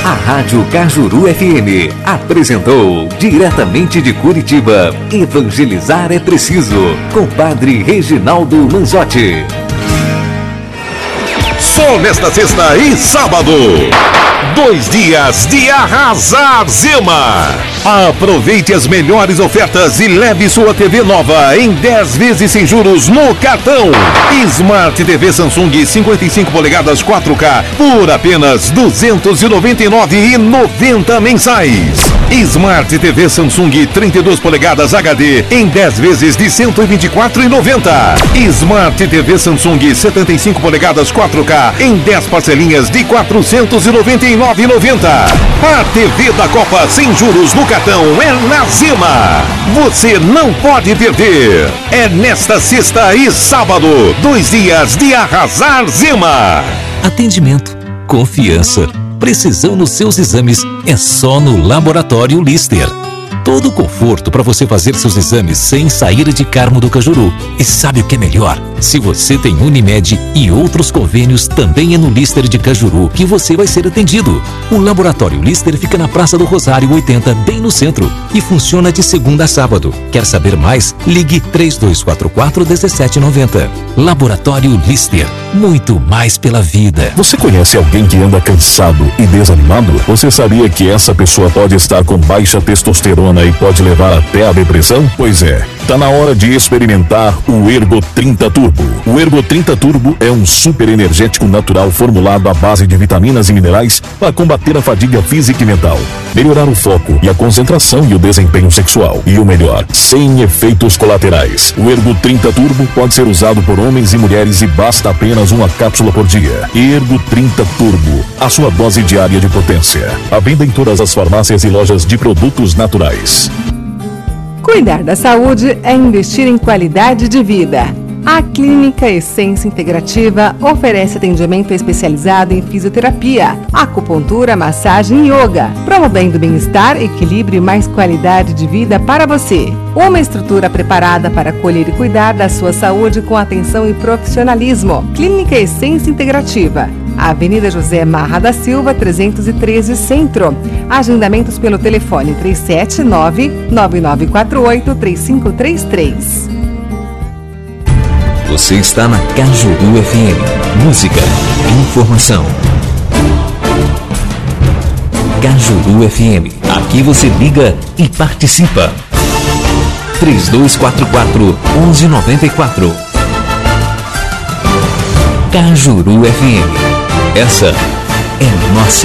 A Rádio Cajuru FM apresentou diretamente de Curitiba, Evangelizar é Preciso, com Padre Reginaldo Manzotti. Só nesta sexta e sábado, 2 dias de arrasar Zema. Aproveite as melhores ofertas e leve sua TV nova em 10 vezes sem juros no cartão. Smart TV Samsung 55 polegadas 4K por apenas R$ 299,90 mensais. Smart TV Samsung 32 polegadas HD em 10 vezes de R$ 124,90. Smart TV Samsung 75 polegadas 4K em 10 parcelinhas de R$ 499,90. A TV da Copa sem juros no cartão é na Zema. Você não pode perder. É nesta sexta e sábado, 2 dias de arrasar Zema. Atendimento, confiança, precisão nos seus exames é só no Laboratório Lister. Todo o conforto para você fazer seus exames sem sair de Carmo do Cajuru. E sabe o que é melhor? Se você tem Unimed e outros convênios, também é no Lister de Cajuru que você vai ser atendido. O Laboratório Lister fica na Praça do Rosário 80, bem no centro, e funciona de segunda a sábado. Quer saber mais? Ligue 3244-1790. Laboratório Lister, muito mais pela vida. Você conhece alguém que anda cansado e desanimado? Você sabia que essa pessoa pode estar com baixa testosterona e pode levar até a depressão? Pois é, tá na hora de experimentar o Ergo 30 Turbo. O Ergo 30 Turbo é um super energético natural formulado à base de vitaminas e minerais para combater a fadiga física e mental, melhorar o foco e a concentração e o desempenho sexual. E o melhor, sem efeitos colaterais. O Ergo 30 Turbo pode ser usado por homens e mulheres e basta apenas uma cápsula por dia. Ergo 30 Turbo, a sua dose diária de potência. À venda em todas as farmácias e lojas de produtos naturais. Cuidar da saúde é investir em qualidade de vida. A Clínica Essência Integrativa oferece atendimento especializado em fisioterapia, acupuntura, massagem e yoga, promovendo bem-estar, equilíbrio e mais qualidade de vida para você. Uma estrutura preparada para acolher e cuidar da sua saúde com atenção e profissionalismo. Clínica Essência Integrativa, Avenida José Marra da Silva, 313 Centro. Agendamentos pelo telefone 379-9948-3533. Você está na Cajuru FM. Música, informação. Cajuru FM. Aqui você liga e participa. 3244-1194. Cajuru FM. Essa é nossa.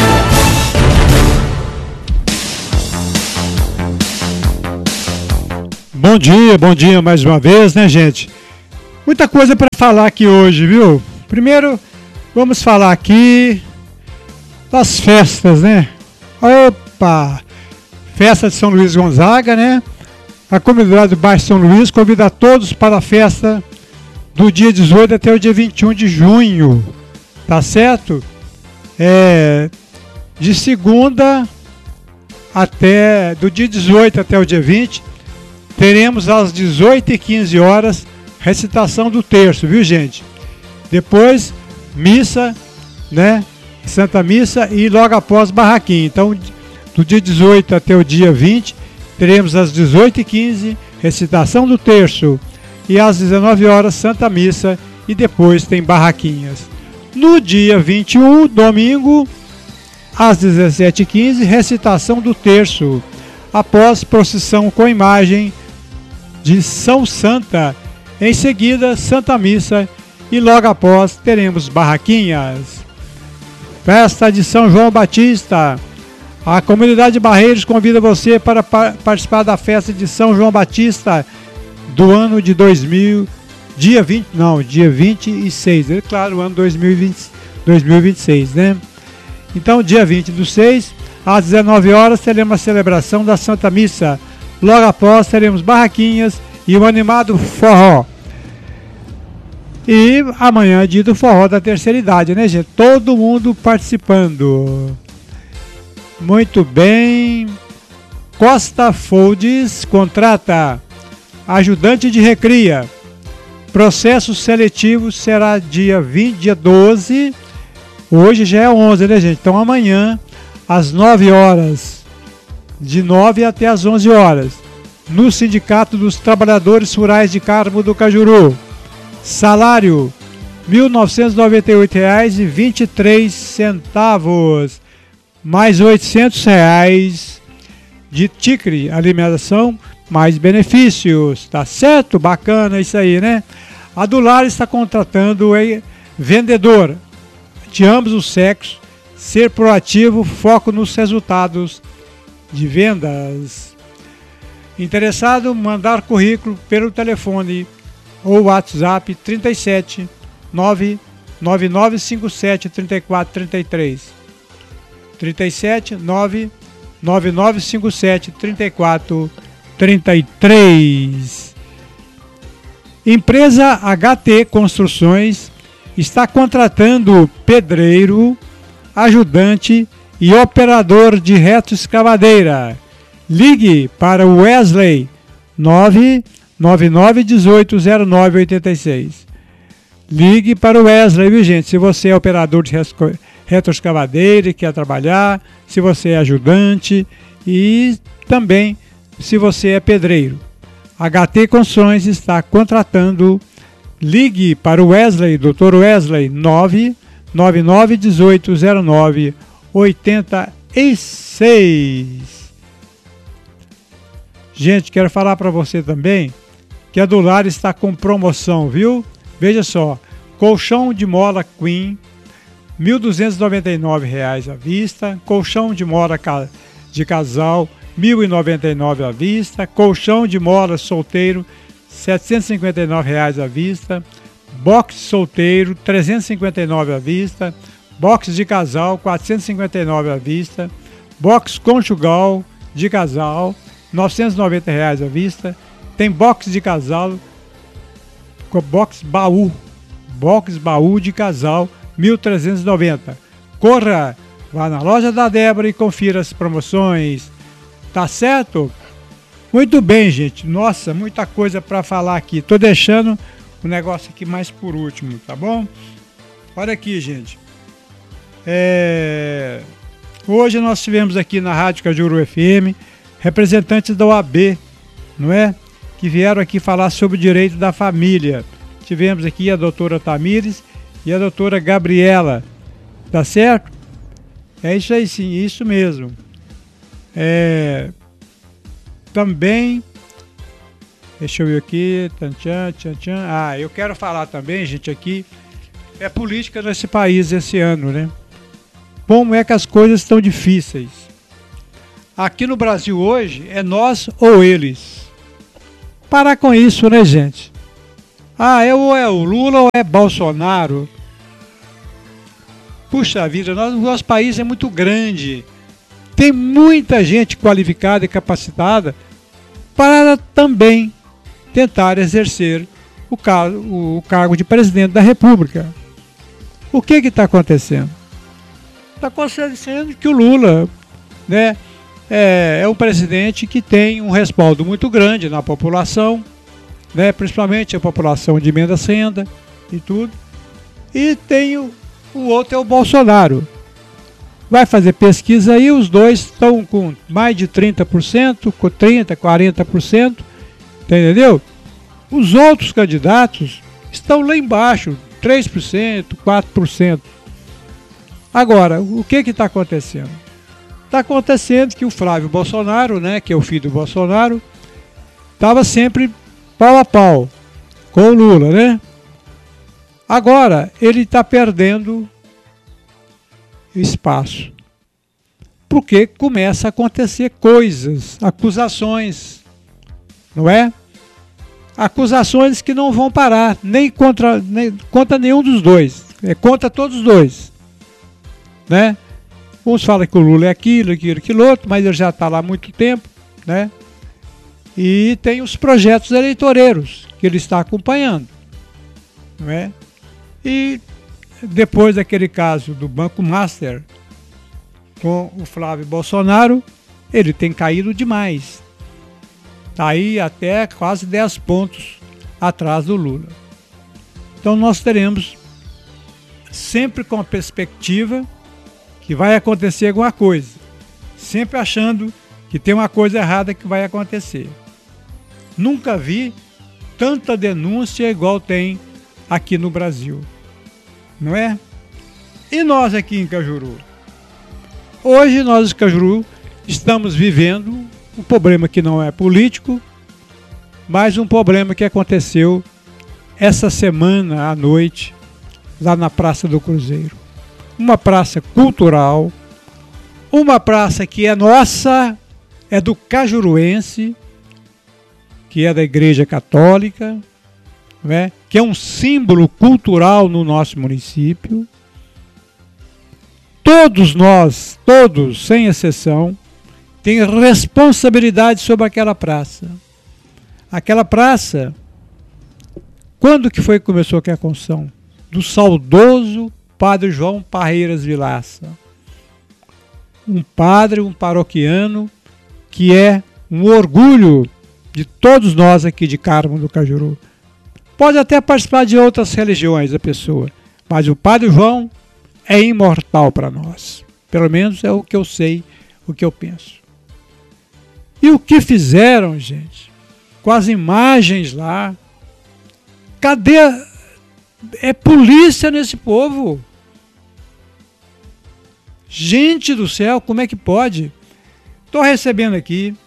Bom dia mais uma vez, né, gente? Muita coisa para falar aqui hoje, viu? Primeiro, vamos falar aqui das festas, né? Opa! Festa de São Luís Gonzaga, né? A comunidade do bairro São Luís convida a todos para a festa do dia 18 até o dia 21 de junho, tá certo? De segunda até, do dia 18 até o dia 20, teremos às 18h15 recitação do terço, viu, gente? Depois, missa, né? Santa Missa e logo após barraquinha. Então, do dia 18 até o dia 20, teremos às 18h15 recitação do terço e às 19h Santa Missa e depois tem barraquinhas. No dia 21, domingo, às 17h15, recitação do terço, após procissão com imagem de São Santa. Em seguida, Santa Missa e logo após teremos barraquinhas. Festa de São João Batista. A comunidade de Barreiros convida você para participar da festa de São João Batista do ano de 2000, dia 26, é claro, o ano 2026, né? Então, dia 20/6, às 19h teremos a celebração da Santa Missa. Logo após teremos barraquinhas e um animado forró. E amanhã é dia do forró da terceira idade, né, gente? Todo mundo participando. Muito bem. Costa Foldes contrata ajudante de recria. Processo seletivo será dia 12. Hoje já é 11, né, gente? Então amanhã, às 9 horas, de 9 até às 11 horas, no Sindicato dos Trabalhadores Rurais de Carmo do Cajuru. Salário R$ 1.998,23, mais R$ 800 de ticre, alimentação, mais benefícios, tá certo? Bacana isso aí, né? A Dular está contratando vendedor de ambos os sexos, ser proativo, foco nos resultados de vendas. Interessado, mandar currículo pelo telefone ou WhatsApp 37 99957 3433. 37 99957 3433. Empresa HT Construções está contratando pedreiro, ajudante e operador de retroescavadeira. Ligue para o Wesley 999180986. Ligue para o Wesley, viu, gente? Se você é operador de retroescavadeira e quer trabalhar, se você é ajudante e também se você é pedreiro. HT Construções está contratando. Ligue para o Wesley, Dr. Wesley, 999180986. Gente, quero falar para você também que a Dular está com promoção, viu? Veja só, colchão de mola Queen, R$ 1.299 à vista, colchão de mola de casal, R$ 1.099 à vista, colchão de mola solteiro, R$ 759 à vista, box solteiro, R$ 359 à vista, box de casal, R$ 459 à vista, box conjugal de casal, R$ 990 à vista, tem box de casal, box baú de casal, R$ 1.390. Corra, vá na loja da Débora e confira as promoções, tá certo? Muito bem, gente. Nossa, muita coisa para falar aqui. Tô deixando o negócio aqui mais por último, tá bom? Olha aqui, gente. Hoje nós tivemos aqui na Rádio Cajuru FM representantes da OAB, não é? Que vieram aqui falar sobre o direito da família. Tivemos aqui a doutora Tamires e a doutora Gabriela, tá certo? É isso aí, sim, isso mesmo. Também, deixa eu ver aqui, eu quero falar também, gente, aqui, política nesse país esse ano, né? Como é que as coisas estão difíceis? Aqui no Brasil hoje é nós ou eles. Parar com isso, né, gente? Ou é o Lula ou é Bolsonaro. Puxa vida, o nosso país é muito grande. Tem muita gente qualificada e capacitada para também tentar exercer o cargo de presidente da República. O que está acontecendo? Está acontecendo que o Lula, né, é um presidente que tem um respaldo muito grande na população, né, principalmente a população de renda e tudo. E tem o outro é o Bolsonaro. Vai fazer pesquisa aí, os dois estão com mais de 30%, com 30%, 40%, entendeu? Os outros candidatos estão lá embaixo, 3%, 4%. Agora, o que está acontecendo? Está acontecendo que o Flávio Bolsonaro, né, que é o filho do Bolsonaro, estava sempre pau a pau com o Lula, né? Agora, ele está perdendo espaço, porque começa a acontecer coisas, acusações, não é? Acusações que não vão parar, nem contra nenhum dos dois, é contra todos os dois, né? Uns falam que o Lula é aquilo, outro, mas ele já está lá há muito tempo, né? E tem os projetos eleitoreiros que ele está acompanhando, não é? E depois daquele caso do Banco Master com o Flávio Bolsonaro, ele tem caído demais. Está aí até quase 10 pontos atrás do Lula. Então nós teremos sempre com a perspectiva que vai acontecer alguma coisa. sempre achando que tem uma coisa errada que vai acontecer. Nunca vi tanta denúncia igual tem aqui no Brasil, não é? E nós aqui em Cajuru? Hoje nós em Cajuru estamos vivendo um problema que não é político, mas um problema que aconteceu essa semana à noite, lá na Praça do Cruzeiro. Uma praça cultural, uma praça que é nossa, é do cajuruense, que é da Igreja Católica, né? Que é um símbolo cultural no nosso município. Todos nós, todos, sem exceção, têm responsabilidade sobre aquela praça. Aquela praça, quando que foi que começou aqui a construção? Do saudoso Padre João Parreiras Vilaça. Um padre, um paroquiano, que é um orgulho de todos nós aqui de Carmo do Cajuru. Pode até participar de outras religiões a pessoa, mas o Padre João é imortal para nós. Pelo menos é o que eu sei, o que eu penso. E o que fizeram, gente, com as imagens lá? Cadê? É polícia nesse povo. Gente do céu, como é que pode? Estou recebendo aqui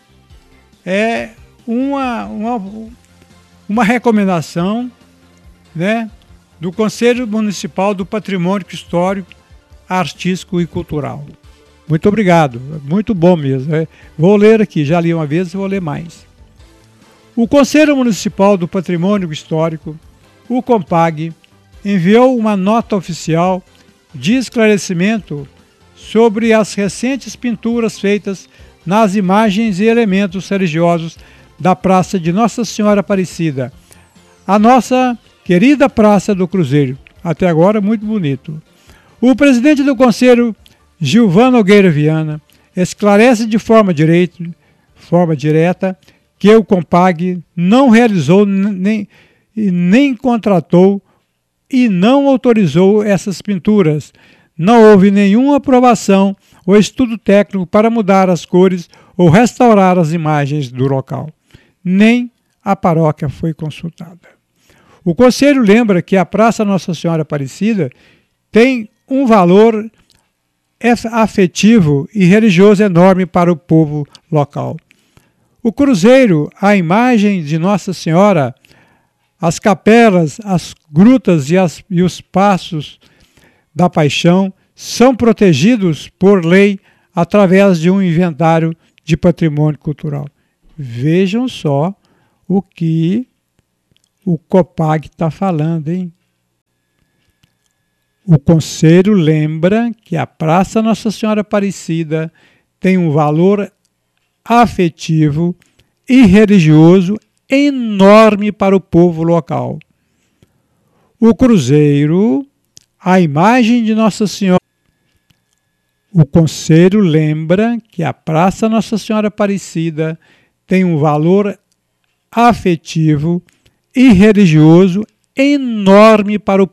uma recomendação, né, do Conselho Municipal do Patrimônio Histórico, Artístico e Cultural. Muito obrigado, muito bom mesmo. Vou ler aqui, já li uma vez e vou ler mais. O Conselho Municipal do Patrimônio Histórico, o COMPAG, enviou uma nota oficial de esclarecimento sobre as recentes pinturas feitas nas imagens e elementos religiosos da Praça de Nossa Senhora Aparecida, a nossa querida Praça do Cruzeiro. Até agora, muito bonito. O presidente do Conselho, Gilvan Nogueira Viana, esclarece de forma direta que o COMPAG não realizou nem contratou e não autorizou essas pinturas. Não houve nenhuma aprovação ou estudo técnico para mudar as cores ou restaurar as imagens do local. Nem a paróquia foi consultada. O Conselho lembra que a Praça Nossa Senhora Aparecida tem um valor afetivo e religioso enorme para o povo local. O Cruzeiro, a imagem de Nossa Senhora, as capelas, as grutas e os passos da Paixão são protegidos por lei através de um inventário de patrimônio cultural. Vejam só o que o COPAG está falando, hein? O Conselho lembra que a Praça Nossa Senhora Aparecida tem um valor afetivo e religioso enorme para o povo local. O Cruzeiro, a imagem de Nossa Senhora. O Conselho lembra que a Praça Nossa Senhora Aparecida tem um valor afetivo e religioso enorme para o